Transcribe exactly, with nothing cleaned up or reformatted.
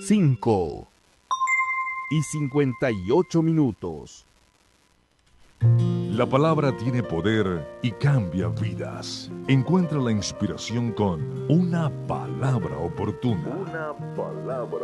cinco y cincuenta y ocho minutos. La palabra tiene poder y cambia vidas. Encuentra la inspiración con una palabra oportuna. Una palabra